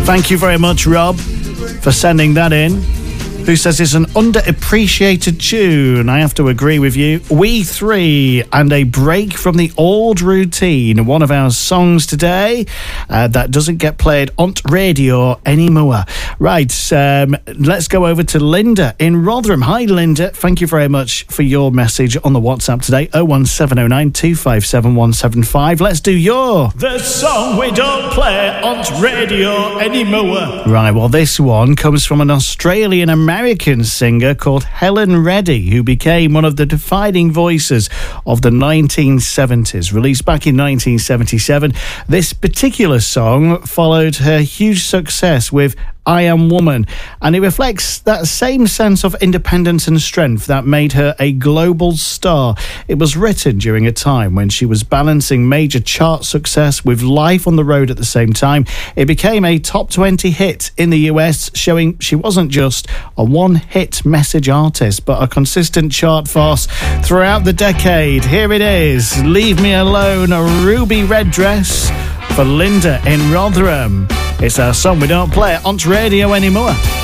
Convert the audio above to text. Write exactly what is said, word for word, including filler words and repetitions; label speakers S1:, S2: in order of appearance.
S1: Thank you very much, Rob, for sending that in. Who says it's an underappreciated tune? I have to agree with you. We Three and A Break from the Old Routine, one of our songs today uh, that doesn't get played on radio anymore. Right, um, let's go over to Linda in Rotherham. Hi, Linda. Thank you very much for your message on the WhatsApp today. oh one seven oh nine, two five seven, one seven five. Let's do your The Song We Don't Play on Radio Anymore. Right, well, this one comes from an Australian American American singer called Helen Reddy, who became one of the defining voices of the nineteen seventies. Released back in nineteen seventy-seven, this particular song followed her huge success with I Am Woman, and it reflects that same sense of independence and strength that made her a global star. It was written during a time when she was balancing major chart success with life on the road at the same time. It became a top twenty hit in the U S, showing she wasn't just a one-hit message artist, but a consistent chart force throughout the decade. Here it is, Leave Me Alone, a ruby red dress for Linda in Rotherham. It's our song we don't play on radio anymore.